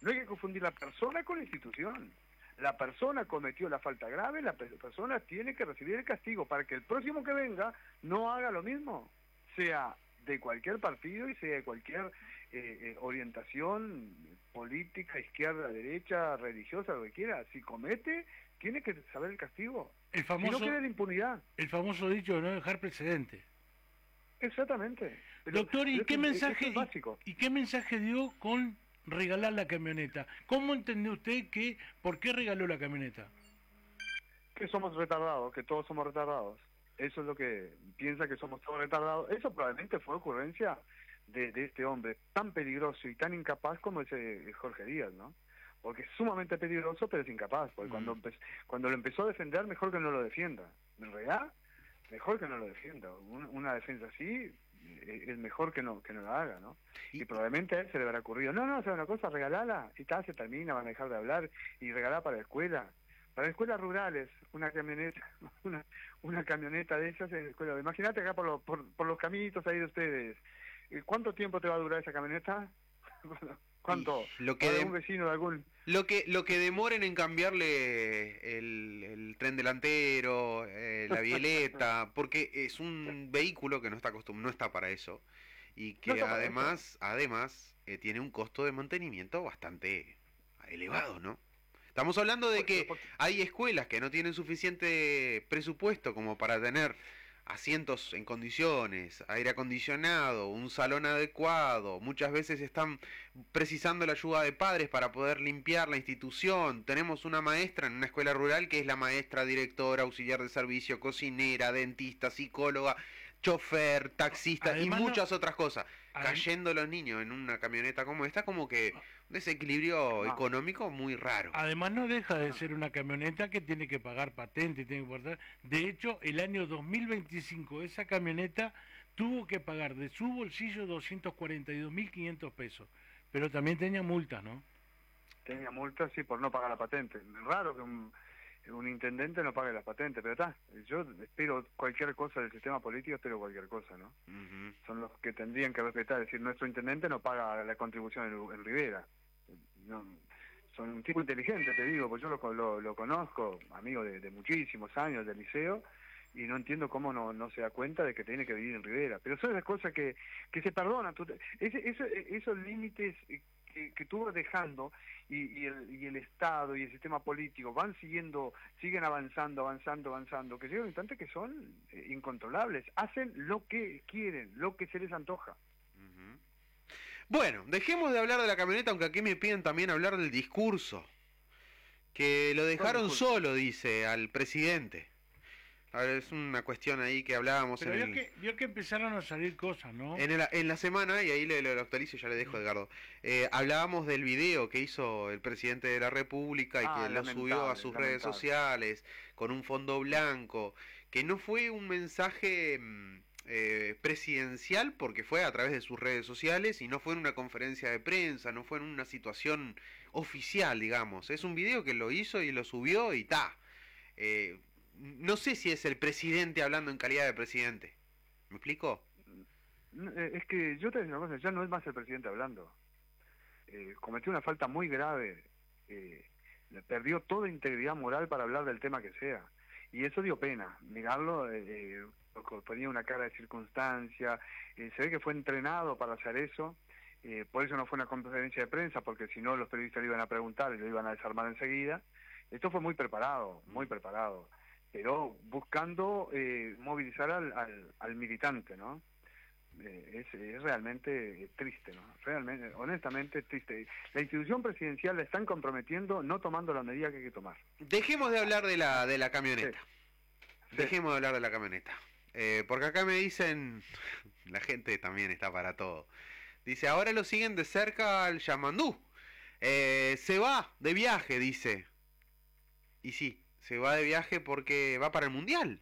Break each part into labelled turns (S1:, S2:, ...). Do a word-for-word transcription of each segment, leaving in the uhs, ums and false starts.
S1: No hay que confundir la persona con la institución. La persona cometió la falta grave, la persona tiene que recibir el castigo para que el próximo que venga no haga lo mismo, sea de cualquier partido y sea de cualquier eh, eh, orientación política, izquierda, derecha, religiosa, lo que quiera. Si comete, tiene que saber el castigo.
S2: El famoso,
S1: si no quiere la impunidad.
S2: El famoso dicho de no dejar precedente.
S1: Exactamente. Pero,
S2: Doctor, ¿y
S1: pero
S2: qué
S1: es,
S2: mensaje
S1: es básico.
S2: Y, y qué mensaje dio con regalar la camioneta? ¿Cómo entendió usted que por qué regaló la camioneta?
S1: Que somos retardados, que todos somos retardados. Eso es lo que piensa, que somos todos retardados. Eso probablemente fue ocurrencia de, de este hombre tan peligroso y tan incapaz como ese Jorge Díaz, ¿no? Porque es sumamente peligroso, pero es incapaz. Porque mm. cuando, cuando lo empezó a defender, mejor que no lo defienda. En realidad, mejor que no lo defienda. Una, una defensa así es mejor que no que no la haga, ¿no? Y probablemente a él se le habrá ocurrido, no, no, o sea, una cosa, regalala, y tal, se termina, van a dejar de hablar, y regalar para la escuela. Para escuelas rurales, una camioneta, una, una camioneta de esas en la escuela. Imagínate acá por, lo, por, por los caminitos ahí de ustedes. ¿Cuánto tiempo te va a durar esa camioneta? ¿Cuánto?
S3: Lo que de,
S1: un vecino de algún...
S3: Lo que lo que demoren en cambiarle el, el tren delantero, eh, la bieleta, porque es un vehículo que no está acostum no está para eso y que no además además eh, tiene un costo de mantenimiento bastante elevado, ¿no? Estamos hablando de que hay escuelas que no tienen suficiente presupuesto como para tener asientos en condiciones, aire acondicionado, un salón adecuado. Muchas veces están precisando la ayuda de padres para poder limpiar la institución. Tenemos una maestra en una escuela rural que es la maestra, directora, auxiliar de servicio, cocinera, dentista, psicóloga, chofer, taxista Además, y muchas no, otras cosas. Cayendo los niños en una camioneta como esta, como que un desequilibrio no. económico muy raro.
S2: Además no deja de ser una camioneta que tiene que pagar patente, tiene que pagar... De hecho, el año dos mil veinticinco esa camioneta tuvo que pagar de su bolsillo doscientos cuarenta y dos mil quinientos pesos, pero también tenía multas, ¿no?
S1: Tenía multas, sí, por no pagar la patente. Raro que un... un intendente no pague las patentes, pero está, yo espero cualquier cosa del sistema político, espero cualquier cosa, ¿no? Uh-huh. Son los que tendrían que respetar, es decir, nuestro intendente no paga la contribución en, en Rivera. No, son un tipo inteligente, te digo, porque yo lo, lo, lo conozco, amigo de, de muchísimos años del liceo, y no entiendo cómo no, no se da cuenta de que tiene que vivir en Rivera. Pero son las cosas que, que se perdonan. Tú, ese, eso, esos límites... Que, que tú vas dejando y, y, el, y el Estado y el sistema político van siguiendo, siguen avanzando, avanzando, avanzando, que llega un instante que son eh, incontrolables, hacen lo que quieren, lo que se les antoja.
S3: Uh-huh. Bueno, dejemos de hablar de la camioneta, aunque aquí me piden también hablar del discurso, que lo dejaron solo, dice, al presidente. A ver, es una cuestión ahí que hablábamos.
S2: Pero
S3: en
S2: vio,
S3: el...
S2: que, vio que empezaron a salir cosas, ¿no?
S3: En, el, en la semana, y ahí le, lo actualizo y ya le dejo, Edgardo, eh, hablábamos del video que hizo el presidente de la República y
S1: ah,
S3: que lo subió a sus lamentable. redes sociales con un fondo blanco, que no fue un mensaje eh, presidencial porque fue a través de sus redes sociales y no fue en una conferencia de prensa, no fue en una situación oficial, digamos. Es un video que lo hizo y lo subió y ta. Eh, No sé si es el presidente hablando en calidad de presidente. ¿Me explico?
S1: Es que yo te digo una cosa, ya no es más el presidente hablando. Eh, cometió una falta muy grave. Eh, perdió toda integridad moral para hablar del tema que sea. Y eso dio pena. Mirarlo, eh, ponía una cara de circunstancia. Eh, se ve que fue entrenado para hacer eso. Eh, por eso no fue una conferencia de prensa, porque si no los periodistas le iban a preguntar y lo iban a desarmar enseguida. Esto fue muy preparado, muy preparado. Pero buscando eh, movilizar al, al, al militante, ¿no? Eh, es, es realmente triste, ¿no? Realmente, honestamente triste. La institución presidencial la están comprometiendo no tomando la medida que hay que tomar.
S3: Dejemos de hablar de la de la camioneta. Sí. Dejemos sí. de hablar de la camioneta. Eh, porque acá me dicen, la gente también está para todo. Dice, ahora lo siguen de cerca al Yamandú. Eh, se va de viaje, dice. Y sí. Se va de viaje porque va para el Mundial.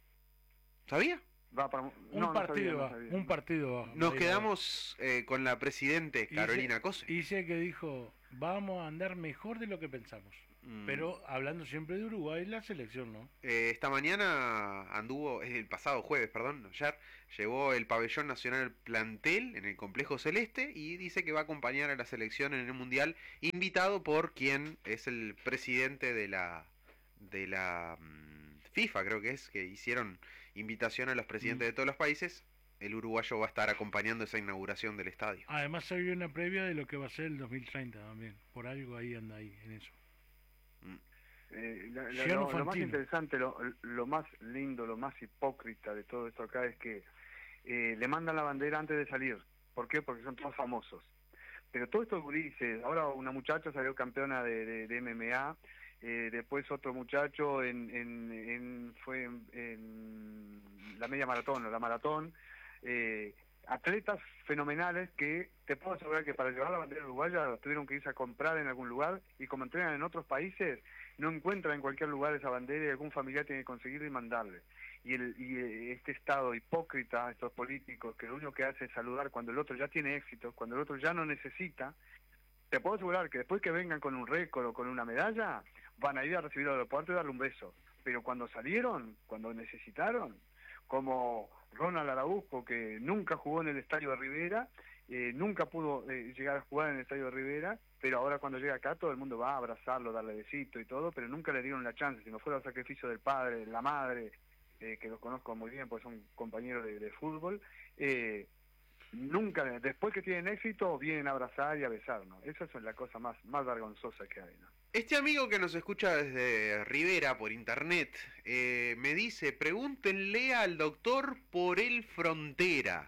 S3: ¿Sabía?
S1: Va para
S2: un
S1: no,
S2: partido,
S1: no sabía, no
S2: un partido.
S3: Nos quedamos eh, con la presidente Carolina
S2: Cose.
S3: Y
S2: sé que dijo, vamos a andar mejor de lo que pensamos. Mm. Pero hablando siempre de Uruguay, la selección, ¿no?
S3: Eh, esta mañana anduvo, el pasado jueves, perdón, ayer, llevó el pabellón nacional plantel en el Complejo Celeste y dice que va a acompañar a la selección en el Mundial, invitado por quien es el presidente de la de la um, FIFA, creo que es, que hicieron invitación a los presidentes mm. de todos los países. El uruguayo va a estar acompañando esa inauguración del estadio.
S2: Además hay una previa de lo que va a ser el dos mil treinta también, por algo ahí anda ahí en eso.
S1: Mm. Eh, la, la, lo, lo más interesante, lo, lo más lindo, lo más hipócrita de todo esto acá es que eh, le mandan la bandera antes de salir. ¿Por qué? Porque son todos famosos. Pero todos estos gurises, ahora una muchacha salió campeona de, de, de M M A, eh, después otro muchacho en, en, en fue en, en la media maratón o la maratón, eh, atletas fenomenales que te puedo asegurar que para llevar la bandera uruguaya tuvieron que irse a comprar en algún lugar, y como entrenan en otros países no encuentran en cualquier lugar esa bandera y algún familiar tiene que conseguirla y mandarle. Y, el, y este estado hipócrita, estos políticos que lo único que hace es saludar cuando el otro ya tiene éxito, cuando el otro ya no necesita, te puedo asegurar que después que vengan con un récord o con una medalla, van a ir a recibir al aeropuerto y darle un beso. Pero cuando salieron, cuando necesitaron, como Ronald Araujo, que nunca jugó en el Estadio de Rivera, eh, nunca pudo eh, llegar a jugar en el Estadio de Rivera, pero ahora cuando llega acá todo el mundo va a abrazarlo, darle besito y todo, pero nunca le dieron la chance, sino fue el sacrificio del padre, de la madre, eh, que los conozco muy bien porque son compañeros de, de fútbol, eh, nunca, después que tienen éxito, vienen a abrazar y a besarnos. Esa es la cosa más, más vergonzosa que hay, ¿no?
S3: Este amigo que nos escucha desde Rivera por internet eh, me dice, pregúntenle al doctor por el Frontera.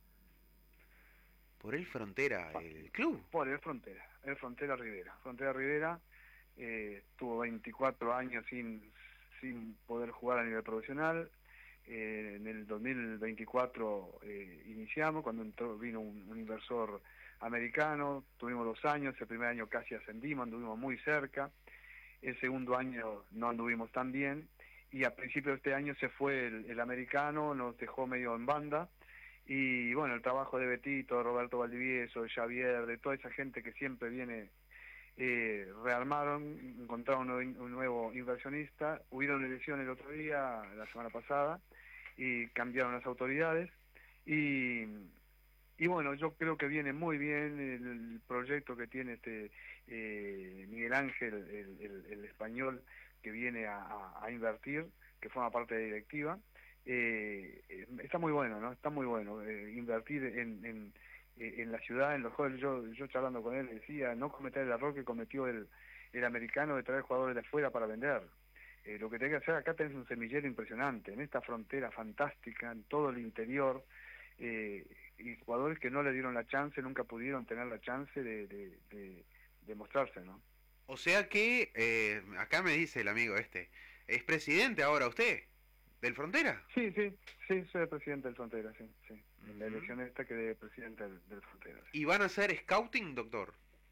S3: ¿Por el Frontera, el club?
S1: Por el Frontera, el Frontera Rivera. Frontera Rivera eh, tuvo veinticuatro años sin, sin poder jugar a nivel profesional. Eh, en el dos mil veinticuatro eh, iniciamos, cuando entró, vino un, un inversor americano, tuvimos dos años, el primer año casi ascendimos, anduvimos muy cerca, el segundo año no anduvimos tan bien, y a principios de este año se fue el, el americano, nos dejó medio en banda, y bueno, el trabajo de Betito, de Roberto Valdivieso, de Javier, de toda esa gente que siempre viene, eh, rearmaron, encontraron un, un nuevo inversionista, hubieron elecciones el otro día, la semana pasada, y cambiaron las autoridades, y... Y bueno, yo creo que viene muy bien el proyecto que tiene este eh, Miguel Ángel, el, el, el español, que viene a, a, a invertir, que forma parte de la directiva. Eh, está muy bueno, ¿no? Está muy bueno eh, invertir en, en, en la ciudad, en los jóvenes. Yo, yo charlando con él decía, no cometer el error que cometió el, el americano de traer jugadores de afuera para vender. Eh, lo que tenés que hacer acá, tenés un semillero impresionante, en esta frontera fantástica, en todo el interior, eh, y jugadores que no le dieron la chance, nunca pudieron tener la chance de, de, de, de mostrarse, ¿no?
S3: O sea que, eh, acá me dice el amigo este, ¿es presidente ahora usted del Frontera?
S1: Sí, sí, sí, soy el presidente del Frontera, sí, sí. Uh-huh. La elección esta que de presidente del, del Frontera. Sí.
S3: ¿Y van a hacer scouting, doctor?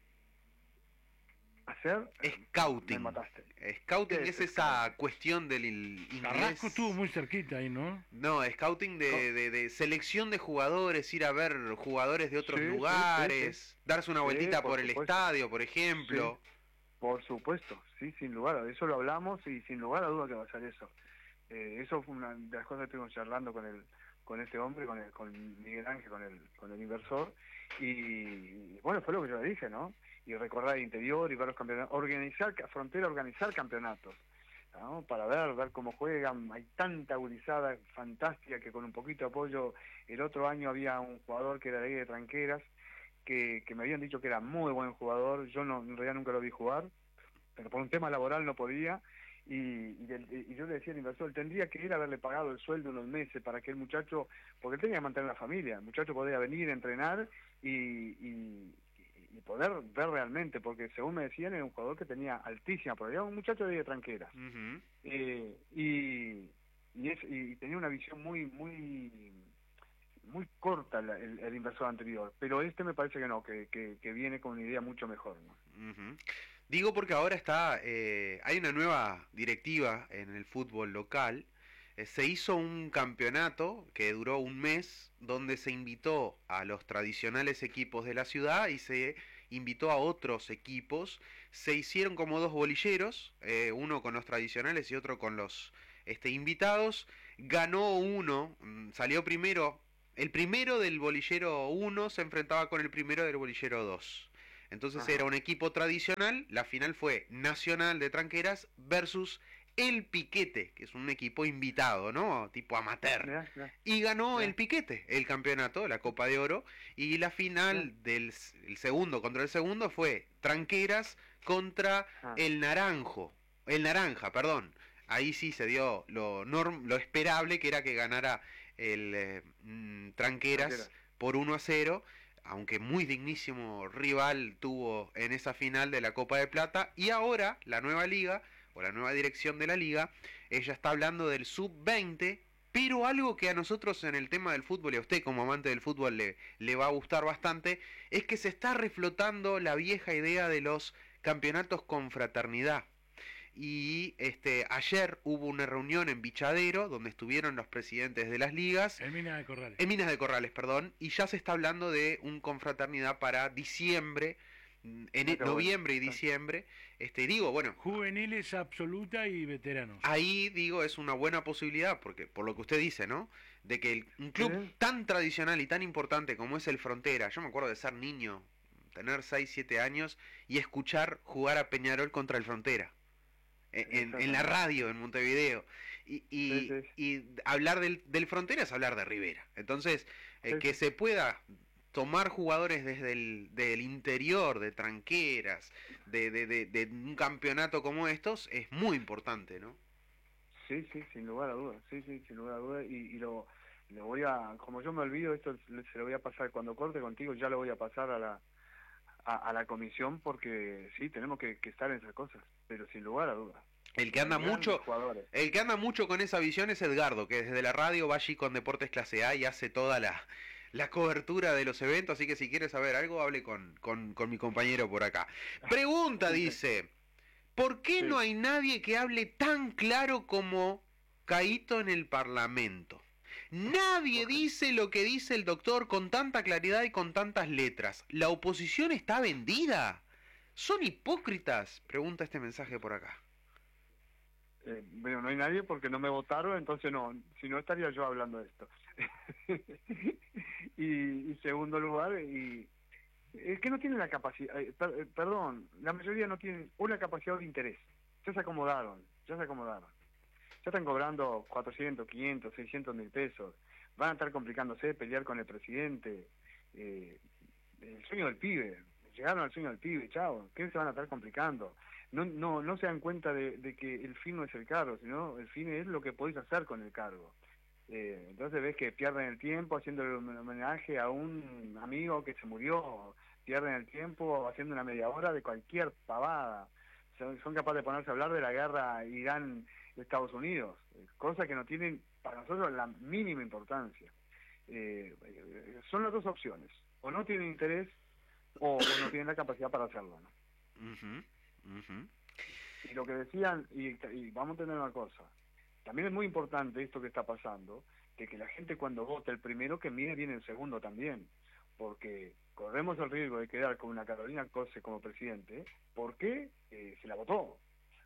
S1: ¿Hacer?
S3: Scouting.
S1: Me mataste.
S3: Scouting es, es esa scouting? Cuestión del inglés.
S2: Carrasco estuvo muy cerquita ahí, ¿no?
S3: No, scouting de, de, de selección de jugadores, ir a ver jugadores de otros sí, lugares, sí, sí, sí. darse una vueltita sí, por, por el estadio, por ejemplo.
S1: Sí. Por supuesto, sí, sin lugar a eso lo hablamos y sin lugar a duda que va a ser eso. Eh, eso fue una de las cosas que estuvimos charlando con el con este hombre, con el, con Miguel Ángel, con el con el inversor, y, y bueno, fue lo que yo le dije, ¿no? Y recorrer el interior y ver los campeonatos, organizar, Frontera organizar campeonatos, ¿no? Para ver, ver cómo juegan. Hay tanta gurizada fantástica que con un poquito de apoyo, el otro año había un jugador que era de ahí de Tranqueras, que, que me habían dicho que era muy buen jugador, yo no, en realidad nunca lo vi jugar, pero por un tema laboral no podía, y, y, y, y yo le decía al inversor, tendría que ir a haberle pagado el sueldo unos meses para que el muchacho, porque él tenía que mantener la familia, el muchacho podía venir a entrenar y... y y poder ver realmente, porque según me decían era un jugador que tenía altísima probabilidad, un muchacho de tranqueras, uh-huh. eh, y, y, es, y tenía una visión muy muy muy corta la, el, el inversor anterior, pero este me parece que no, que, que, que viene con una idea mucho mejor, ¿no?
S3: Uh-huh. Digo porque ahora está eh, hay una nueva directiva en el fútbol local. Se hizo un campeonato que duró un mes, donde se invitó a los tradicionales equipos de la ciudad y se invitó a otros equipos, se hicieron como dos bolilleros, eh, uno con los tradicionales y otro con los este, invitados, ganó uno, salió primero, el primero del bolillero uno se enfrentaba con el primero del bolillero dos. Entonces Ajá. era un equipo tradicional, la final fue Nacional de Tranqueras versus El Piquete, que es un equipo invitado, ¿no? Tipo amateur. Yeah, yeah. Y ganó yeah. El Piquete, el campeonato, la Copa de Oro, y la final yeah. del el segundo contra el segundo fue Tranqueras contra ah. el Naranjo, el Naranja, perdón. Ahí sí se dio lo norm, lo esperable, que era que ganara el eh, Tranqueras Tranquera. por uno a cero, aunque muy dignísimo rival tuvo en esa final de la Copa de Plata. Y ahora la nueva liga, o la nueva dirección de la liga, ella está hablando del sub veinte, pero algo que a nosotros en el tema del fútbol, y a usted como amante del fútbol le, le va a gustar bastante, es que se está reflotando la vieja idea de los campeonatos con fraternidad. Y este ayer hubo una reunión en Bichadero donde estuvieron los presidentes de las ligas.
S2: En Minas de Corrales.
S3: En Minas de Corrales, perdón. Y ya se está hablando de un confraternidad para diciembre, en no, noviembre bueno. y diciembre. Este digo, bueno.
S2: Juveniles absoluta y veteranos.
S3: Ahí digo es una buena posibilidad, porque por lo que usted dice, ¿no? De que el, un club ¿Sí? tan tradicional y tan importante como es el Frontera, yo me acuerdo de ser niño, tener seis, siete años y escuchar jugar a Peñarol contra el Frontera. En, en la radio en Montevideo y, y, sí, sí. y hablar del, del Frontera es hablar de Rivera. Entonces eh, sí, que sí. se pueda tomar jugadores desde el del interior de Tranqueras, de, de, de, de un campeonato como estos, es muy importante, ¿no?
S1: Sí, sí, sin lugar a dudas, sí, sí, sin lugar a dudas, y, y lo, lo voy a, como yo me olvido, esto se lo voy a pasar, cuando corte contigo ya lo voy a pasar a la A, a la comisión, porque sí, tenemos que, que estar en esas cosas, pero sin lugar a dudas.
S3: El que anda mucho el que anda mucho con esa visión es Edgardo, que desde la radio va allí con Deportes Clase A y hace toda la, la cobertura de los eventos, así que si quiere saber algo, hable con, con, con mi compañero por acá. Pregunta, dice, ¿por qué sí. no hay nadie que hable tan claro como Caíto en el Parlamento? Nadie dice lo que dice el doctor con tanta claridad y con tantas letras. ¿La oposición está vendida? ¿Son hipócritas? Pregunta este mensaje por acá.
S1: Eh, bueno, no hay nadie porque no me votaron, entonces no, si no estaría yo hablando de esto. y, y segundo lugar, y es que no tienen la capacidad, eh, per, eh, perdón, la mayoría no tienen una capacidad de interés. Ya se acomodaron, ya se acomodaron. Ya están cobrando cuatrocientos, quinientos, seiscientos mil pesos. Van a estar complicándose, pelear con el presidente. Eh, el sueño del pibe. Llegaron al sueño del pibe, chao. ¿Qué se van a estar complicando? No no no se dan cuenta de, de que el fin no es el cargo, sino el fin es lo que podéis hacer con el cargo. Eh, entonces ves que pierden el tiempo haciendo un homenaje a un amigo que se murió. Pierden el tiempo haciendo una media hora de cualquier pavada. Son, son capaces de ponerse a hablar de la guerra Irán de Estados Unidos, cosas que no tienen para nosotros la mínima importancia. Eh, son las dos opciones, o no tienen interés o, o no tienen la capacidad para hacerlo, ¿no?
S3: Uh-huh, uh-huh.
S1: Y lo que decían, y, y vamos a tener una cosa, también es muy importante esto que está pasando, de que la gente cuando vota el primero que mire bien el segundo también, porque corremos el riesgo de quedar con una Carolina Cose como presidente, porque eh, se la votó.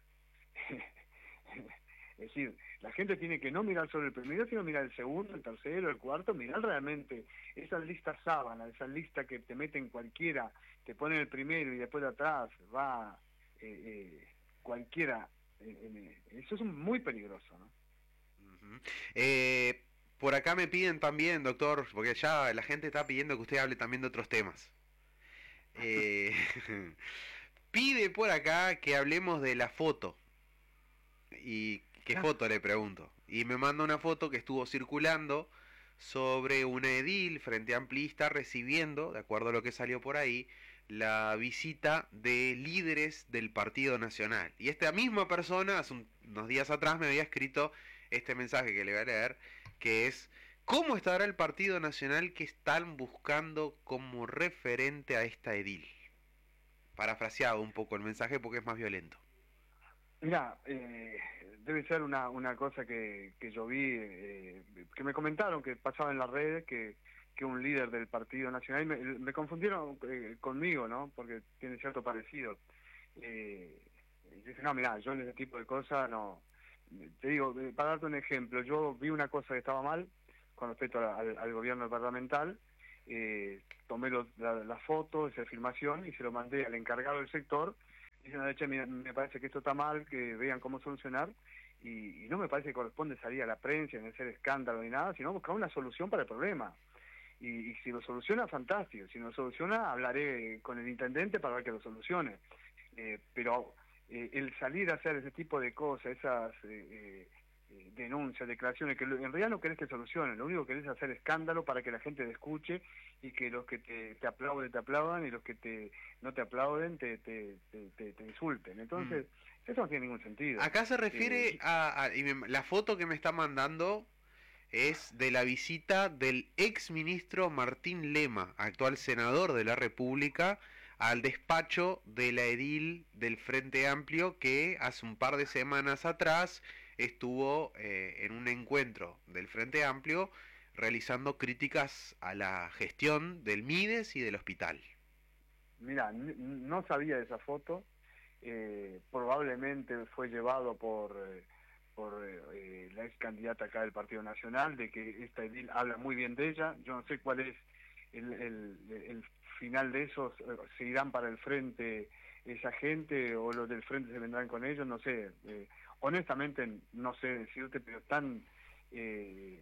S1: Es decir, la gente tiene que no mirar solo el primero, sino mirar el segundo, el tercero, el cuarto, mirar realmente esas listas sábanas, esas listas que te meten cualquiera, te ponen el primero y después de atrás va eh, eh, cualquiera. Eh, eh, eso es muy peligroso, ¿no?
S3: Uh-huh. eh, por acá me piden también, doctor, porque ya la gente está pidiendo que usted hable también de otros temas. Eh, pide por acá que hablemos de la foto. ¿Y qué ah. foto le pregunto? Y me manda una foto que estuvo circulando sobre una edil frente amplista recibiendo, de acuerdo a lo que salió por ahí, la visita de líderes del Partido Nacional. Y esta misma persona, hace un, unos días atrás, me había escrito este mensaje que le voy a leer, que es: ¿cómo estará el Partido Nacional que están buscando como referente a esta edil? Parafraseado un poco el mensaje porque es más violento.
S1: Mira, eh, debe ser una una cosa que, que yo vi, eh, que me comentaron que pasaba en las redes, que, que un líder del Partido Nacional, y me, me confundieron eh, conmigo, ¿no? Porque tiene cierto parecido. Eh, dice, no, mirá, yo en ese tipo de cosas no... Te digo, para darte un ejemplo, yo vi una cosa que estaba mal con respecto a, al, al gobierno departamental, eh, tomé los, la, la foto, esa filmación, y se lo mandé al encargado del sector, diciendo, che, mira, me parece que esto está mal, que vean cómo solucionar, y, y no me parece que corresponde salir a la prensa, ni hacer escándalo ni nada, sino buscar una solución para el problema. Y, y si lo soluciona, fantástico. Si no lo soluciona, hablaré con el intendente para ver que lo solucione. Eh, pero eh, el salir a hacer ese tipo de cosas, esas eh, eh, denuncias, declaraciones, que en realidad no querés que solucionen, lo único que querés es hacer escándalo para que la gente te escuche y que los que te, te aplauden, te aplaudan, y los que te no te aplauden, te, te, te, te, te insulten. Entonces, mm. eso no tiene ningún sentido.
S3: Acá se refiere eh, a, a y me, la foto que me está mandando es de la visita del ex ministro Martín Lema, actual senador de la República, al despacho de la edil del Frente Amplio, que hace un par de semanas atrás estuvo eh, en un encuentro del Frente Amplio realizando críticas a la gestión del Mides y del hospital.
S1: Mira, no sabía de esa foto, eh, probablemente fue llevado por... Eh, por eh, la ex candidata acá del Partido Nacional, de que esta edil habla muy bien de ella. Yo no sé cuál es el, el, el final de eso, se irán para el frente esa gente o los del frente se vendrán con ellos, no sé. Eh, honestamente no sé decirte, pero están eh,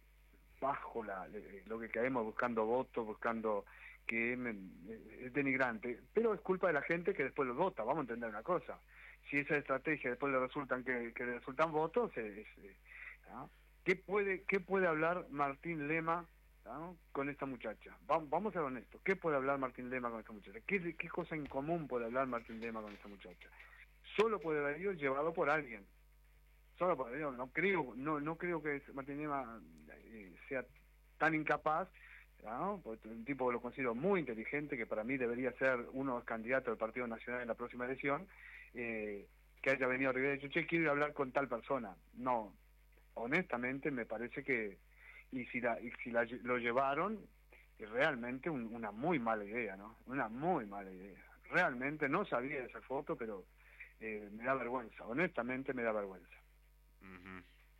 S1: bajo la, lo que caemos buscando votos, buscando que me, es denigrante, pero es culpa de la gente que después los vota. Vamos a entender una cosa. Si esa estrategia después le resultan que, que le resultan votos, es, ¿no? ¿Qué puede qué puede hablar Martín Lema, ¿no? con esta muchacha? Vamos, vamos a ser honestos. ¿Qué puede hablar Martín Lema con esta muchacha? ¿Qué, qué cosa en común puede hablar Martín Lema con esta muchacha? Solo puede haber ido llevado por alguien. Solo por alguien. No creo, no, no creo que Martín Lema eh, sea tan incapaz, ¿no? Porque un tipo que lo considero muy inteligente, que para mí debería ser uno de los candidatos del Partido Nacional en la próxima elección. Eh, que haya venido arriba y dicho, che, quiero ir a hablar con tal persona. No, honestamente me parece que, y si, la, y si la, lo llevaron, es realmente un, una muy mala idea, ¿no? Una muy mala idea. Realmente no sabía de esa foto, pero eh, me da vergüenza, honestamente me da vergüenza.
S3: Uh-huh.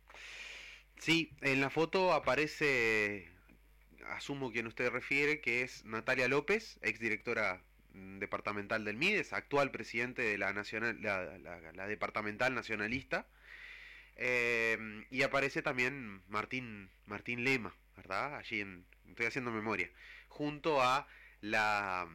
S3: Sí, en la foto aparece, asumo quien usted refiere, que es Natalia López, exdirectora departamental del Mides, actual presidente de la nacional la, la, la departamental nacionalista, eh, y aparece también Martín Martín Lema, ¿verdad? Allí en, estoy haciendo memoria, junto a la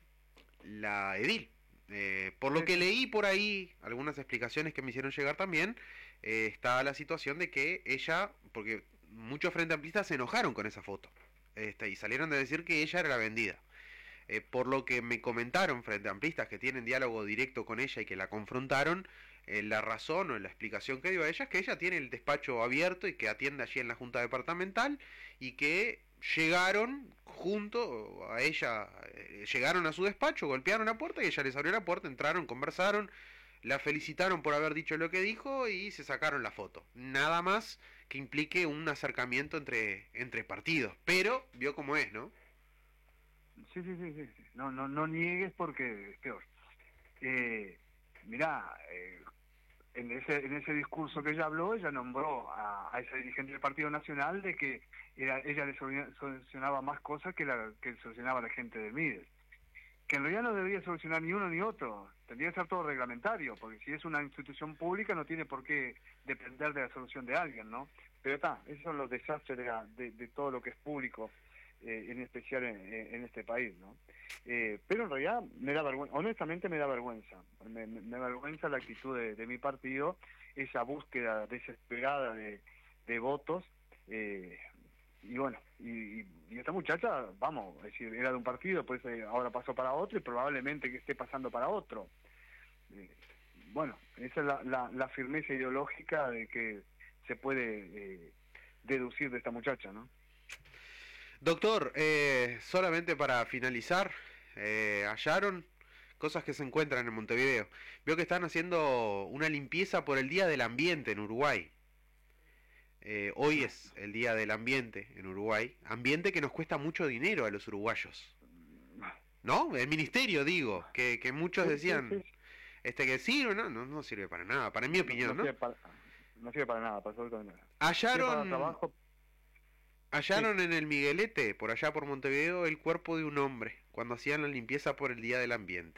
S3: la edil. Eh, por lo que leí por ahí, algunas explicaciones que me hicieron llegar también, eh, está la situación de que ella, porque muchos frente amplistas se enojaron con esa foto, este, y salieron de decir que ella era la vendida. Eh, por lo que me comentaron frente amplistas que tienen diálogo directo con ella y que la confrontaron, eh, la razón o la explicación que dio a ella es que ella tiene el despacho abierto y que atiende allí en la Junta Departamental, y que llegaron junto a ella, eh, llegaron a su despacho, golpearon la puerta y ella les abrió la puerta, entraron, conversaron, la felicitaron por haber dicho lo que dijo y se sacaron la foto. Nada más que implique un acercamiento entre, entre partidos, pero vio cómo es, ¿no?
S1: Sí, sí, sí, sí, sí. No, no, no niegues porque es peor. Eh, mirá, eh, en ese en ese discurso que ella habló, ella nombró a, a esa dirigente del Partido Nacional de que era, ella le solucionaba más cosas que la que solucionaba la gente del Mides. Que en realidad no debería solucionar ni uno ni otro, tendría que ser todo reglamentario, porque si es una institución pública no tiene por qué depender de la solución de alguien, ¿no? Pero está, esos son los desastres de, la, de, de todo lo que es público. Eh, en especial en, en este país, ¿no? Eh, pero en realidad me da vergüenza, honestamente me da vergüenza, me, me, me da vergüenza la actitud de, de mi partido, esa búsqueda desesperada de, de votos, eh, y bueno, y, y esta muchacha, vamos, es decir, era de un partido, pues eh, ahora pasó para otro y probablemente que esté pasando para otro. Eh, bueno, esa es la, la, la firmeza ideológica de que se puede eh, deducir de esta muchacha, ¿no?
S3: Doctor, eh, solamente para finalizar, eh, hallaron cosas que se encuentran en Montevideo. Veo que están haciendo una limpieza por el Día del Ambiente en Uruguay. Eh, hoy es el Día del Ambiente en Uruguay, ambiente que nos cuesta mucho dinero a los uruguayos, ¿no? El ministerio, digo, que, que muchos decían, sí, sí, sí. este que sirve, no, no, no sirve para nada, para mi opinión,
S1: no, no,
S3: ¿no?
S1: Sirve para, no sirve para nada, para absolutamente nada.
S3: Hallaron,
S1: trabajo,
S3: hallaron
S1: sí.
S3: en el Miguelete, por allá por Montevideo, el cuerpo de un hombre, cuando hacían la limpieza por el Día del Ambiente.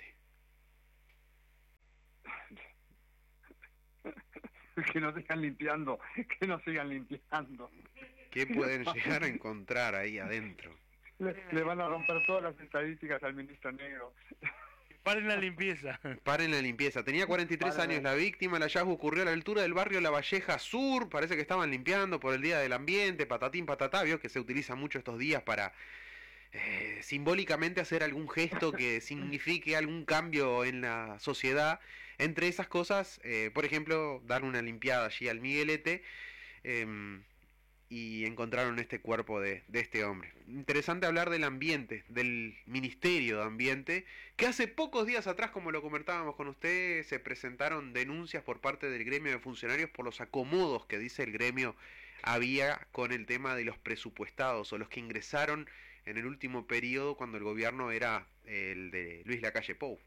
S1: Que no sigan limpiando, que no sigan limpiando.
S3: ¿Qué pueden llegar a encontrar ahí adentro?
S1: Le, le van a romper todas las estadísticas al ministro Negro.
S2: Paren la limpieza.
S3: Paren la limpieza. Tenía cuarenta y tres Paren. años la víctima, el hallazgo ocurrió a la altura del barrio La Valleja Sur, parece que estaban limpiando por el Día del Ambiente, patatín patatá, vio que se utiliza mucho estos días para eh, simbólicamente hacer algún gesto que signifique algún cambio en la sociedad. Entre esas cosas, eh, por ejemplo, dar una limpiada allí al Miguelete eh, y encontraron este cuerpo de, de este hombre. Interesante hablar del ambiente, del Ministerio de Ambiente, que hace pocos días atrás, como lo comentábamos con usted, se presentaron denuncias por parte del gremio de funcionarios por los acomodos que dice el gremio había con el tema de los presupuestados o los que ingresaron en el último periodo cuando el gobierno era el de Luis Lacalle Pou.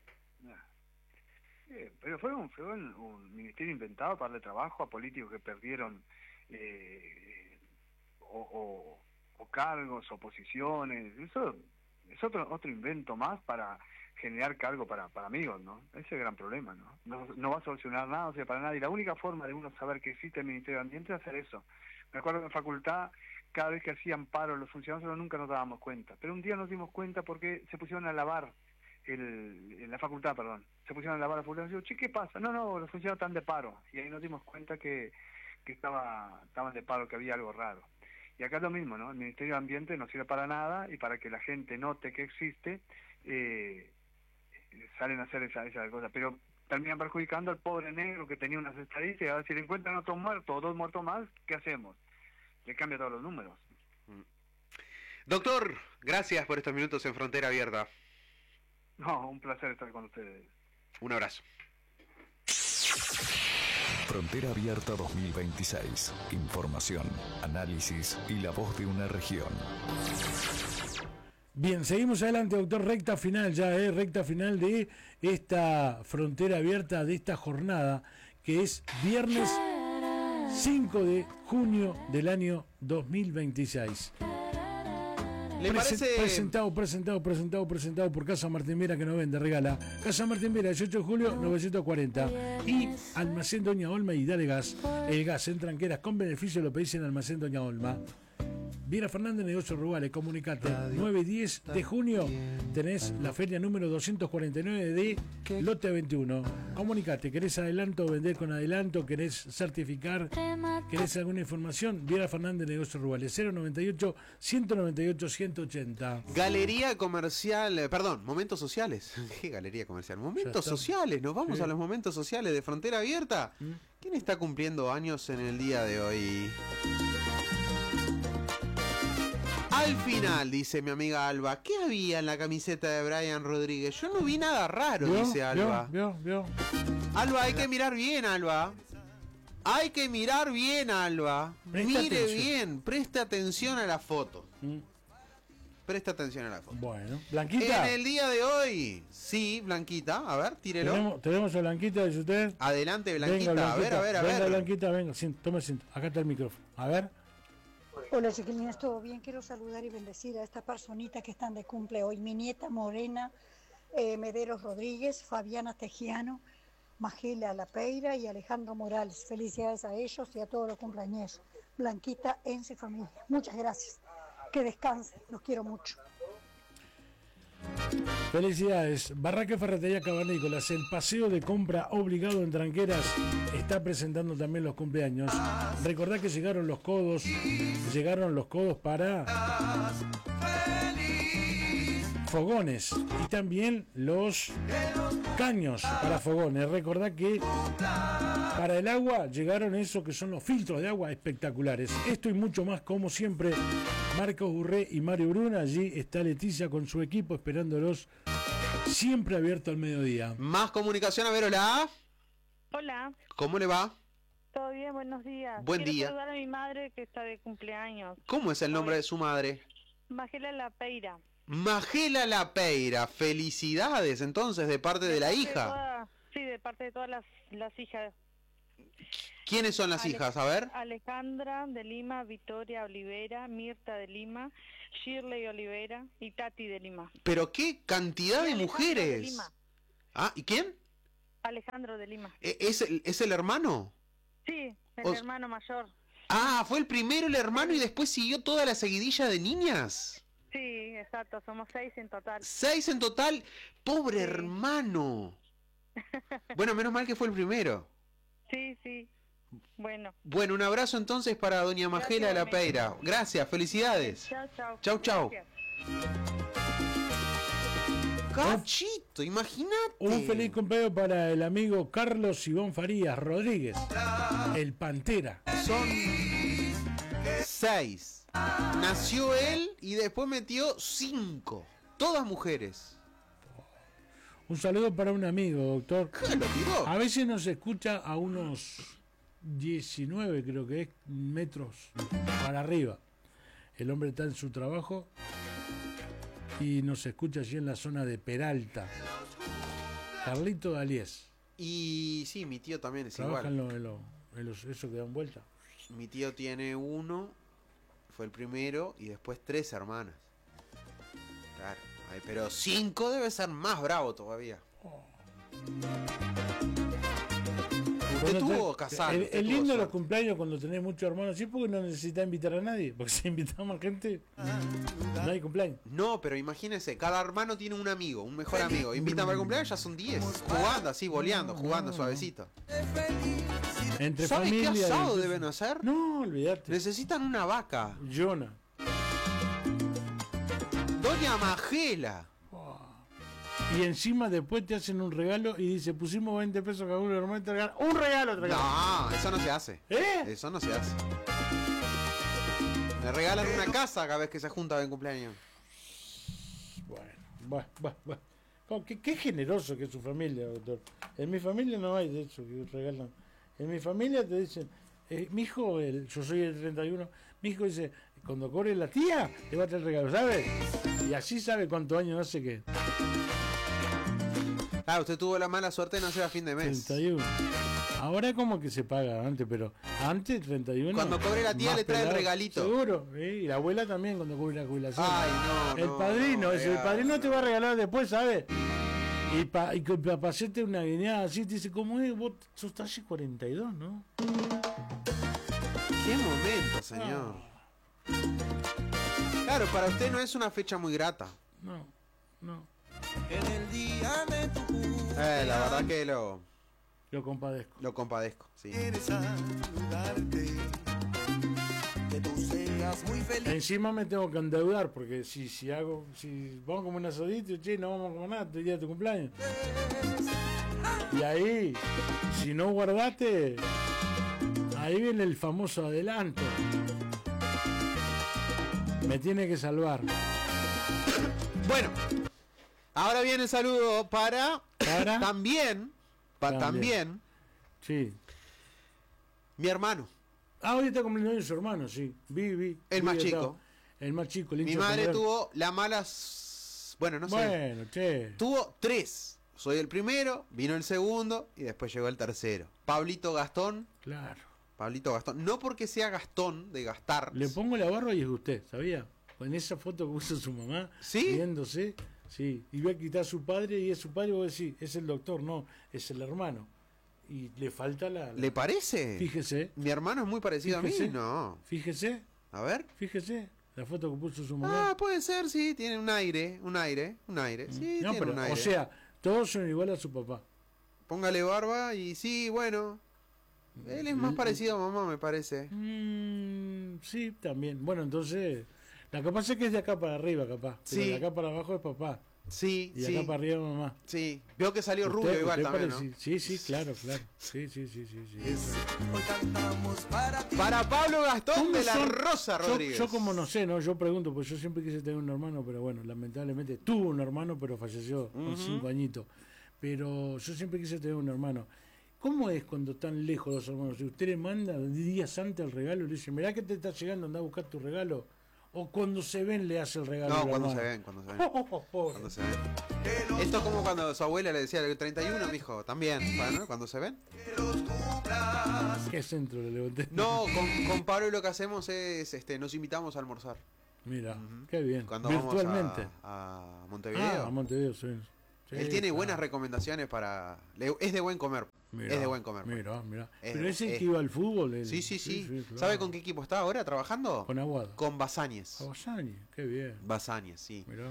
S1: Eh, pero fue, un, fue un, un ministerio inventado para darle trabajo a políticos que perdieron eh, o, o, o cargos o posiciones. Eso es otro otro invento más para generar cargo para, para amigos, ¿no? Ese es el gran problema, ¿no? ¿no? No va a solucionar nada, o sea, para nada. Y la única forma de uno saber que existe el Ministerio de Ambiente es hacer eso. Me acuerdo que en facultad, cada vez que hacían paro los funcionarios, nunca nos dábamos cuenta. Pero un día nos dimos cuenta porque se pusieron a lavar El, en la facultad, perdón, se pusieron a lavar la facultad y yo, che, ¿qué pasa? No, no, los funcionarios están de paro. Y ahí nos dimos cuenta que, que estaba, estaban de paro, que había algo raro. Y acá es lo mismo, ¿no? El Ministerio de Ambiente no sirve para nada y para que la gente note que existe, eh, salen a hacer esa, esa cosa. Pero terminan perjudicando al pobre negro que tenía unas estadísticas. A ver, si le encuentran otro muerto o dos muertos más, ¿qué hacemos? Le cambia todos los números.
S3: Doctor, gracias por estos minutos en Frontera Abierta.
S1: No, un placer estar con ustedes.
S3: Un abrazo.
S4: Frontera Abierta dos mil veintiséis. Información, análisis y la voz de una región.
S2: Bien, seguimos adelante, doctor. Recta final ya, ¿eh? Recta final de esta Frontera Abierta, de esta jornada, que es viernes cinco de junio del año dos mil veintiséis.
S3: ¿Le parece?
S2: Presentado, presentado, presentado, presentado por Casa Martín Vera, que nos vende, regala. Casa Martín Vera, dieciocho de julio, novecientos cuarenta. Y Almacén Doña Olma y Dale Gas. El gas en tranqueras con beneficio lo pedís en Almacén Doña Olma. Viera Fernández, Negocios Rurales, comunicate. nueve y diez de junio tenés la feria número doscientos cuarenta y nueve de Lote veintiuno. Comunicate, ¿querés adelanto, vender con adelanto? ¿Querés certificar? ¿Querés alguna información? Viera Fernández, Negocios Rurales, cero noventa y ocho, ciento noventa y ocho, ciento ochenta.
S3: Galería Comercial, perdón, Momentos Sociales. ¿Qué galería comercial? Momentos Sociales, nos vamos sí. a los Momentos Sociales de Frontera Abierta. ¿Mm? ¿Quién está cumpliendo años en el día de hoy? Al final, dice mi amiga Alba, ¿qué había en la camiseta de Brian Rodríguez? Yo no vi nada raro, ¿Vio? dice Alba.
S2: ¿Vio? ¿Vio?
S3: Alba, hay que mirar bien, Alba. Hay que mirar bien, Alba. Presta Mire atención. bien, preste atención a la foto. ¿Mm? Presta atención a la foto.
S2: Bueno, Blanquita.
S3: En el día de hoy, sí, Blanquita, a ver, tírelo.
S2: Tenemos, tenemos a Blanquita, dice usted.
S3: Adelante, Blanquita, venga, Blanquita. a ver, a ver, a
S2: venga,
S3: ver.
S2: Blanquita, venga, sí, tome cinto. Acá está el micrófono. A ver.
S5: Hola chiquilines, ¿todo bien? Quiero saludar y bendecir a estas personitas que están de cumple hoy. Mi nieta Morena eh, Mederos Rodríguez, Fabiana Tejiano, Magela Lapeira y Alejandro Morales. Felicidades a ellos y a todos los cumpleaños. Blanquita, Enzo y familia. Muchas gracias. Que descansen, los quiero mucho.
S2: Felicidades. Barraca Ferretería Cavernícolas, el paseo de compra obligado en Tranqueras, está presentando también los cumpleaños. Recordá que llegaron los codos, llegaron los codos para fogones y también los caños para fogones. Recordá que para el agua llegaron esos que son los filtros de agua espectaculares. Esto y mucho más, como siempre, Marcos Burré y Mario Bruna. Allí está Leticia con su equipo esperándolos, siempre abierto al mediodía.
S3: Más comunicación, a ver, hola.
S6: Hola.
S3: ¿Cómo le va?
S6: Todo bien, buenos días.
S3: Buen
S6: Quiero
S3: día.
S6: saludar a mi madre que está de cumpleaños.
S3: ¿Cómo es el nombre de su madre?
S6: Magela Lapeira.
S3: Magela Lapeira. Felicidades entonces de parte de, de la parte hija.
S6: De toda, sí, de parte de todas las, las hijas.
S3: ¿Quiénes son las Ale hijas? A ver.
S6: Alejandra de Lima, Victoria Olivera, Mirta de Lima, Shirley Olivera y Tati de Lima.
S3: Pero qué cantidad
S6: y
S3: de mujeres. De
S6: Lima.
S3: Ah, ¿y quién?
S6: Alejandro de Lima.
S3: ¿Es el, es el hermano?
S6: Sí, el
S3: o...
S6: hermano mayor.
S3: Ah, fue el primero el hermano y después siguió toda la seguidilla de niñas.
S6: Sí, exacto, somos seis en total.
S3: Seis en total. Pobre sí. hermano. Bueno, menos mal que fue el primero.
S6: Sí, sí. Bueno.
S3: Bueno, un abrazo entonces para doña Magela Lapeira. Gracias, felicidades.
S6: Chau, chau.
S3: Chau, chau. Cachito, imagínate.
S2: Un feliz cumpleaños para el amigo Carlos Iván Farías Rodríguez, el Pantera.
S3: Son seis. Nació él y después metió cinco. Todas mujeres.
S2: Un saludo para un amigo, doctor.
S3: ¿Qué lo tiró?
S2: A veces nos escucha a unos diecinueve, creo que es, metros para arriba. El hombre está en su trabajo y nos escucha allí en la zona de Peralta. Carlito Daliés.
S3: Y sí, mi tío también es
S2: Trabaja
S3: igual.
S2: En, lo, en, lo, en los, eso que dan vuelta.
S3: Mi tío tiene uno, fue el primero, y después tres hermanas. Claro. Ay, pero cinco debe ser más bravo todavía. Oh. Usted tuvo casado.
S2: Es lindo los cumpleaños cuando tenés muchos hermanos, ¿sí? Porque no necesitas invitar a nadie. Porque si invitamos a gente, no hay cumpleaños.
S3: No, pero imagínense, cada hermano tiene un amigo, un mejor amigo. Invitan para el cumpleaños, ya son diez. Jugando así, boleando, jugando suavecito.
S2: Entre
S3: ¿Sabes
S2: familia,
S3: qué asado
S2: y...
S3: deben hacer?
S2: No, olvídate.
S3: Necesitan una vaca.
S2: Jonah.
S3: Doña Magela.
S2: Oh. Y encima después te hacen un regalo y dice, pusimos veinte pesos cada uno, hermano, te regalan un regalo, te regalan.
S3: No, eso no se hace.
S2: ¿Eh?
S3: Eso no se hace. Me regalan una casa cada vez que se junta en cumpleaños.
S2: Bueno, bueno, bueno, bueno. Oh, qué, qué generoso que es su familia, doctor. En mi familia no hay de eso que regalan. En mi familia te dicen, eh, mi hijo, el, yo soy el treinta y uno, mi hijo dice, cuando cobre la tía, le va a traer regalo, ¿sabes? Y así sabe cuántos años hace que...
S3: Ah, usted tuvo la mala suerte de nacer a fin de mes.
S2: treinta y uno. Ahora como que se paga antes, pero antes treinta y uno.
S3: Cuando cobre la tía le trae el regalito.
S2: Seguro, ¿eh? Y la abuela también cuando cobre la jubilación.
S3: Ay, no,
S2: El
S3: no,
S2: padrino,
S3: no,
S2: ese, el padrino te va a regalar después, ¿sabes? Y para y pa, pa hacerte una guiñada así, te dice, ¿cómo es? Vos sos talle cuarenta y dos, ¿no?
S3: Qué momento, señor. Ah. Claro, para usted no es una fecha muy grata.
S2: No, no.
S7: En el día de tu cumpleaños,
S3: eh, la verdad que lo...
S2: Lo compadezco.
S3: Lo compadezco, sí.
S7: Que tú seas muy feliz.
S2: Encima me tengo que endeudar, porque si, si hago, si vamos como un asadito, che, no vamos a comer nada, el día de tu cumpleaños. Y ahí, si no guardaste, ahí viene el famoso adelanto. Me tiene que salvar.
S3: Bueno, ahora viene el saludo para...
S2: ¿Para?
S3: También... Pa también. también.
S2: Sí.
S3: Mi hermano.
S2: Ah, hoy está cumpliendo su hermano, sí. Vi, vi.
S3: El
S2: vi,
S3: más chico.
S2: El más chico. El
S3: Mi madre tuvo la mala... Bueno, no sé.
S2: Bueno, che.
S3: Tuvo tres. Soy el primero, vino el segundo y después llegó el tercero. Pablito Gastón.
S2: Claro.
S3: Pablito Gastón. No porque sea Gastón, de gastar.
S2: Le pongo la barba y es usted, ¿sabía? Con esa foto que puso su mamá.
S3: ¿Sí?
S2: Viéndose. Sí, y ve que está su padre y es su padre, vos decís, es el doctor, no, es el hermano. Y le falta la... la...
S3: ¿Le parece?
S2: Fíjese.
S3: Mi hermano es muy parecido fíjese, a mí, no.
S2: Fíjese.
S3: A ver.
S2: Fíjese, la foto que puso su mamá.
S3: Ah, puede ser, sí, tiene un aire, un aire, un aire. Sí,
S2: no,
S3: tiene
S2: pero,
S3: un aire.
S2: O sea, todos son igual a su papá.
S3: Póngale barba y sí, bueno. Él es más parecido a mamá, me parece.
S2: Mm, sí, también. Bueno, entonces... La capaz es que es de acá para arriba, capaz. Pero
S3: sí.
S2: de acá para abajo es papá.
S3: Sí,
S2: y de
S3: sí.
S2: acá para arriba mamá.
S3: Sí. Veo que salió rubio
S2: usted,
S3: igual
S2: usted
S3: también,
S2: parece,
S3: ¿no?
S2: Sí, sí, claro, claro. Sí, sí, sí, sí. sí.
S7: Hoy cantamos para ti.
S3: Para Pablo Gastón de la
S2: son?
S3: Rosa Rodríguez.
S2: Yo, yo como no sé, ¿no? Yo pregunto, pues yo siempre quise tener un hermano, pero bueno, lamentablemente tuvo un hermano, pero falleció uh-huh. con cinco añitos. Pero yo siempre quise tener un hermano. ¿Cómo es cuando están lejos los hermanos? Si usted le manda días antes el regalo y le dice, mirá que te está llegando, anda a buscar tu regalo. O cuando se ven le hace el regalo.
S3: No,
S2: a la
S3: cuando
S2: hermana.
S3: se ven, cuando se ven. Oh, oh, oh, cuando se ven. Esto es como cuando su abuela le decía el treinta y uno, mijo, también, ¿no? Cuando se ven.
S2: ¿Qué centro le levanté?
S3: No, con, con Pablo lo que hacemos es, este, nos invitamos a almorzar.
S2: Mira,
S3: Uh-huh.
S2: qué bien.
S3: Cuando
S2: Virtualmente.
S3: vamos a, a Montevideo.
S2: Ah, a Montevideo, sí. Sí,
S3: Él tiene
S2: claro.
S3: buenas recomendaciones para... le- es de buen comer.
S2: Mirá,
S3: es de buen comer.
S2: Mira, mira.
S3: Es-
S2: Pero ese
S3: es-
S2: que iba al fútbol. él.
S3: Sí, sí, sí.
S2: claro.
S3: ¿Sabe con qué equipo está ahora trabajando?
S2: Con Aguado.
S3: Con Basáñez.
S2: Basañez, qué bien.
S3: Basáñez, sí.
S2: Mirá.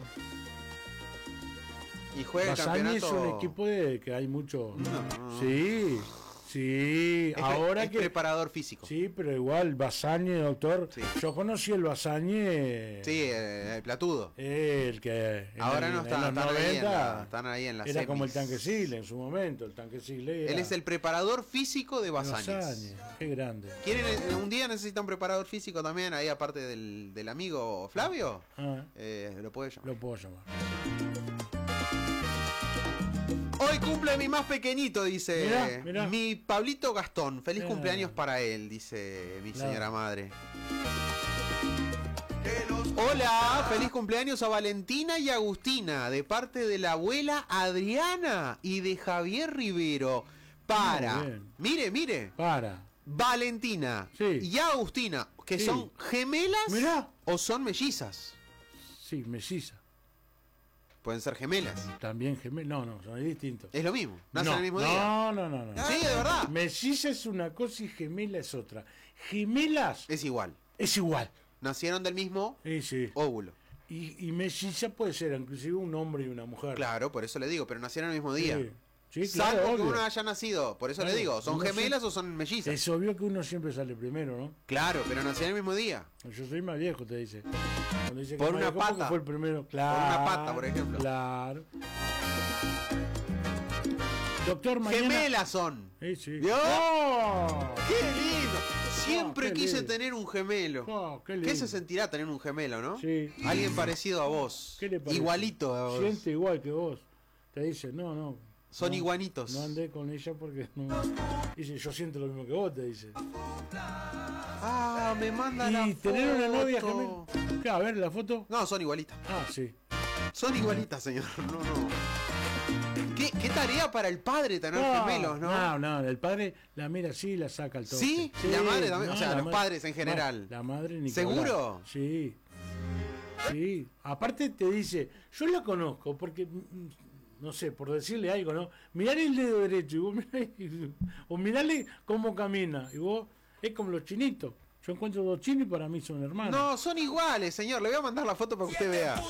S3: Y juega el
S2: Basañez
S3: campeonato...
S2: es un equipo de que hay mucho.
S3: No.
S2: Sí, sí.
S3: Es,
S2: Ahora
S3: es
S2: que.
S3: preparador físico.
S2: Sí, pero igual, Basañez, doctor.
S3: Sí.
S2: Yo conocí el Basañez.
S3: Sí, eh, el platudo.
S2: El que. en
S3: Ahora
S2: el-
S3: no
S2: en
S3: está,
S2: los
S3: están, ahí en la,
S2: noventa,
S3: están ahí en la
S2: era
S3: semis.
S2: como el tanque Sigle en su momento. El tanque Sigle era
S3: Él es el preparador físico de Basáñez.
S2: Basañez, qué grande.
S3: ¿Quieren, eh, un día necesita un preparador físico también, ahí aparte del, del amigo Flavio?
S2: Ah,
S3: Eh, lo puede llamar.
S2: lo puedo llamar.
S3: Hoy cumple mi más pequeñito, dice.
S2: Mirá, mirá.
S3: Mi Pablito Gastón. Feliz
S2: Ah.
S3: cumpleaños para él, dice mi
S2: Claro.
S3: señora madre. Hola, feliz cumpleaños a Valentina y Agustina, de parte de la abuela Adriana y de Javier Rivero. Para,
S2: Muy bien.
S3: mire, mire,
S2: Para.
S3: Valentina
S2: Sí.
S3: y Agustina, que
S2: Sí.
S3: son gemelas
S2: Mirá.
S3: o son mellizas.
S2: Sí, melliza.
S3: Pueden ser gemelas.
S2: También gemelo. No, no, son distintos.
S3: Es lo mismo, nacen
S2: no,
S3: el mismo
S2: no,
S3: día.
S2: No, no, no, no.
S3: Sí, de verdad.
S2: Melliza es una cosa y gemela es otra. Gemelas
S3: Es igual.
S2: es igual.
S3: Nacieron del mismo
S2: Sí, sí.
S3: óvulo.
S2: Y, y melliza puede ser inclusive un hombre y una mujer.
S3: Claro, por eso le digo, pero nacieron el mismo día.
S2: Sí, sí, claro,
S3: Salvo que
S2: obvio.
S3: uno haya nacido, por eso
S2: Claro,
S3: le digo, ¿son
S2: uno
S3: gemelas
S2: sí-
S3: o son mellizas?
S2: Es obvio que uno siempre sale primero, ¿no?
S3: Claro, pero nacieron el mismo día.
S2: Yo soy más viejo, te dice. Cuando dice que
S3: Por
S2: es más
S3: una
S2: viejo porque
S3: pata.
S2: fue el primero. Claro.
S3: una pata, por ejemplo.
S2: Claro. Doctor, mañana...
S3: Gemelas son.
S2: Sí, sí.
S3: ¿Vio?
S2: ¡Oh!
S3: ¡Qué lindo! Siempre
S2: qué
S3: quise
S2: lindo.
S3: tener un gemelo.
S2: Oh, qué
S3: ¿Qué
S2: lindo.
S3: se sentirá tener un gemelo, no?
S2: Sí.
S3: Alguien parecido a vos.
S2: ¿Qué le parece?
S3: Igualito a vos.
S2: Siente igual que vos. Te dice, no, no.
S3: Son
S2: no,
S3: iguanitos.
S2: No andé con ella porque no. Dice, yo siento lo mismo que vos, te dice.
S3: Ah, me manda la
S2: Y tener una novia
S3: foto.
S2: gemela. ¿Qué? A ver, la foto.
S3: No, son igualitas.
S2: Ah, sí.
S3: Son igualitas, señor. No, no. ¿Qué, qué tarea para el padre tener gemelos, ¿no?
S2: No, no, el padre la mira así y la saca al toque.
S3: ¿Sí? La madre también, o sea,
S2: la
S3: los
S2: ma-
S3: padres en general.
S2: La madre ni
S3: ¿Seguro?
S2: hablar. Sí. Sí. Aparte te dice, yo la conozco porque, mm, no sé, por decirle algo, ¿no? Mirale el dedo derecho y vos mirale, o mirale cómo camina. Y vos, es como los chinitos. Yo encuentro dos chinos y para mí son hermanos.
S3: No, son iguales, señor. Le voy a mandar la foto para que usted vea.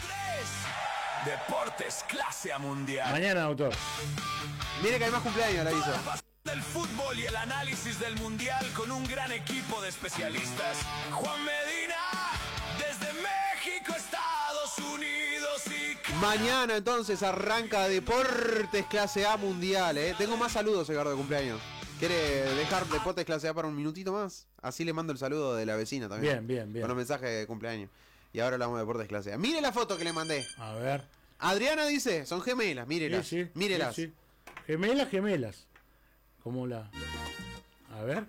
S8: Deportes clase A mundial.
S2: Mañana, doctor.
S3: Mire que hay más cumpleaños, la hizo.
S8: Del fútbol y el análisis del mundial con un gran equipo de especialistas. Juan Medina, desde México, Estados Unidos y...
S3: Mañana entonces arranca Deportes Clase A Mundial, ¿eh? Tengo más saludos, Edgardo, de cumpleaños. ¿Quiere dejar Deportes Clase A para un minutito más? Así le mando el saludo de la vecina también.
S2: Bien, bien, bien.
S3: Con los mensajes de cumpleaños. Y ahora hablamos de Deportes Clase A. Mire la foto que le mandé.
S2: A ver.
S3: Adriana dice, son gemelas, mírelas.
S2: Sí, sí,
S3: mírelas.
S2: sí, sí. Gemelas, gemelas. Como la... A ver.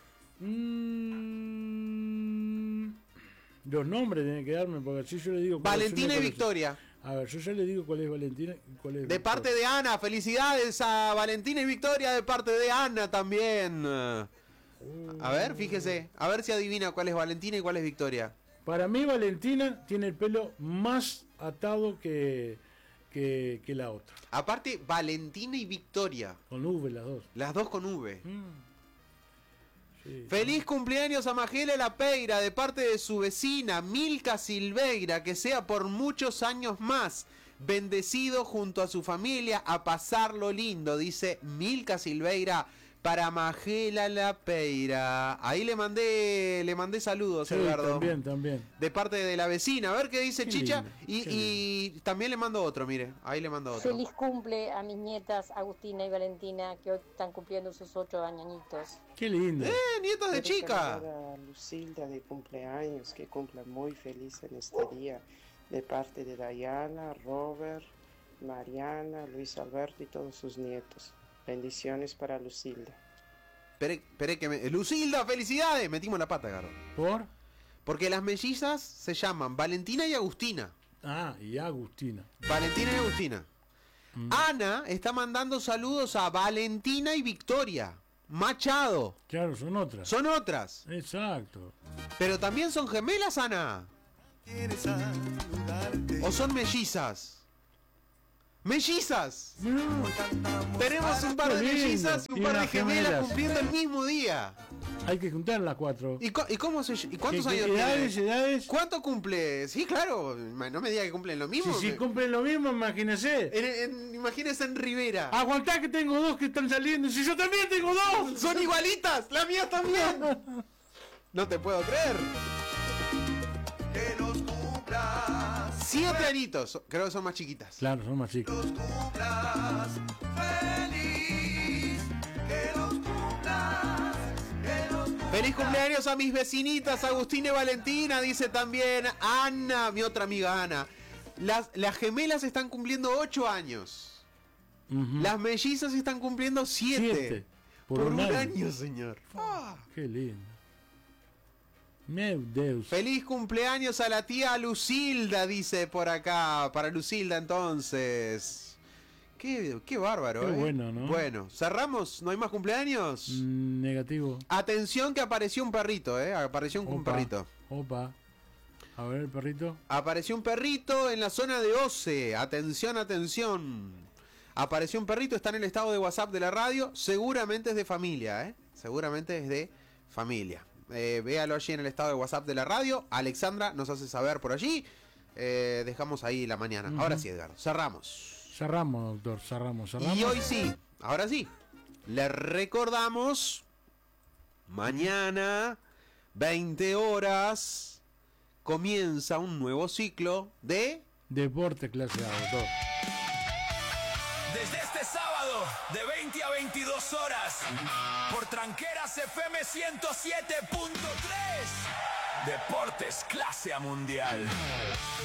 S2: Mm... Los nombres tienen que darme, porque así yo le digo... cuál es
S3: Valentina
S2: una
S3: y
S2: cuál es-
S3: Victoria.
S2: A ver, yo ya le digo cuál es Valentina y cuál es
S3: De
S2: Victoria.
S3: parte de Ana, felicidades a Valentina y Victoria de parte de Ana también. A ver, fíjese, a ver si adivina cuál es Valentina y cuál es Victoria.
S2: Para mí Valentina tiene el pelo más atado que, que, que la otra.
S3: Aparte, Valentina y Victoria,
S2: Con V las dos.
S3: las dos con V.
S2: Mm. Sí.
S3: Feliz cumpleaños a Magela La Peira de parte de su vecina Milka Silveira, que sea por muchos años más. Bendecido junto a su familia a pasarlo lindo, dice Milka Silveira para Magela La Peira. Ahí le mandé, le mandé saludos,
S2: Sí,
S3: Edgardo.
S2: también, también.
S3: De parte de la vecina, a ver qué dice
S2: Qué
S3: Chicha.
S2: lindo,
S3: y,
S2: qué
S3: y también le mando otro, mire, ahí le mando otro.
S9: Feliz cumple a mis nietas Agustina y Valentina, que hoy están cumpliendo sus ocho añitos.
S2: Qué lindo.
S3: ¡Eh, nietas de
S10: Quiero
S3: chica!
S10: saludar a Lucilda de cumpleaños, que cumpla muy feliz en este día, de parte de Dayana, Robert, Mariana, Luis Alberto y todos sus nietos. Bendiciones para Lucilda.
S3: Esperé, esperé que me... Lucilda, felicidades. Metimos la pata, Gardo.
S2: ¿Por?
S3: Porque las mellizas se llaman Valentina y Agustina.
S2: Ah, y Agustina.
S3: Valentina y Agustina. Mm. Ana está mandando saludos a Valentina y Victoria Machado.
S2: Claro, son otras.
S3: Son otras.
S2: Exacto.
S3: Pero también son gemelas, Ana. ¿O son mellizas? ¡Mellizas!
S2: No.
S3: Tenemos un par de mellizas y un
S2: y
S3: par de gemelas,
S2: gemelas
S3: cumpliendo el mismo día.
S2: Hay que juntar las cuatro.
S3: ¿Y, y cómo se y cuántos
S2: ¿Qué,
S3: años
S2: qué edades,
S3: tiene?
S2: edades?
S3: ¿Cuánto cumple? Sí, claro. No me diga que cumplen lo mismo.
S2: Si, si
S3: me...
S2: cumplen lo mismo, imagínese.
S3: En, en, imagínese en Rivera.
S2: Aguantá que tengo dos que están saliendo. Si yo también tengo dos.
S3: Son igualitas. La mía también. No te puedo creer.
S7: Que los cumplas.
S3: Siete añitos. Creo que son más chiquitas.
S2: Claro, son más chicas.
S7: Los cumplas feliz. Que los cumplas. Que los cumplas.
S3: Feliz cumpleaños a mis vecinitas, Agustina y Valentina, dice también Ana, mi otra amiga Ana. Las, las gemelas están cumpliendo ocho años. Uh-huh. Las mellizas están cumpliendo siete. siete.
S2: Por,
S3: Por
S2: un,
S3: un año.
S2: año,
S3: señor.
S2: Oh, qué lindo. Meu Deus.
S3: Feliz cumpleaños a la tía Lucilda, dice por acá. Para Lucilda entonces. Qué, qué bárbaro,
S2: qué
S3: ¿eh?
S2: bueno, ¿no?
S3: Bueno, ¿cerramos? ¿No hay más cumpleaños?
S2: Mm, negativo.
S3: Atención que apareció un perrito, ¿eh? Apareció un,
S2: opa,
S3: un perrito.
S2: Opa. A ver el perrito.
S3: Apareció un perrito en la zona de Oce. Atención, atención. Apareció un perrito, está en el estado de WhatsApp de la radio. Seguramente es de familia, ¿eh? Seguramente es de familia. Eh, véalo allí en el estado de WhatsApp de la radio. Alexandra nos hace saber por allí. Eh, dejamos ahí la mañana. Uh-huh. Ahora sí, Edgardo, cerramos.
S2: Cerramos, doctor, cerramos, cerramos.
S3: Y hoy sí, ahora sí. Le recordamos. Mañana, veinte horas, comienza un nuevo ciclo de...
S2: Deporte Clase A, doctor.
S8: Desde este sábado, de veinte a veintidós horas, por Tranqueras F M ciento siete punto tres, Deportes Clase A Mundial.